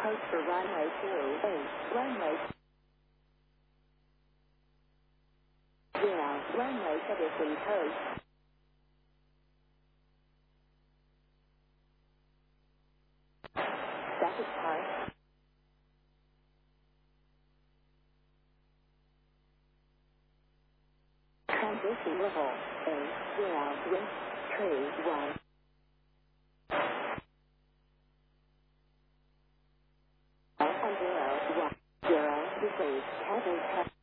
Approach for runway 28, runway 0, runway 33 code. Static part. Transition level A0 wind tree 1. Alpha 0 1 0 degrees, heavy